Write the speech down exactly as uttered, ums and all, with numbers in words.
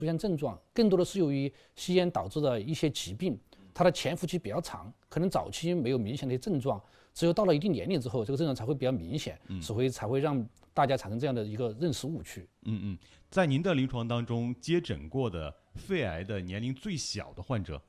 出现症状，更多的是由于吸烟导致的一些疾病，它的潜伏期比较长，可能早期没有明显的症状，只有到了一定年龄之后，这个症状才会比较明显，所会才会让大家产生这样的一个认识误区。 嗯嗯，在您的临床当中接诊过的肺癌的年龄最小的患者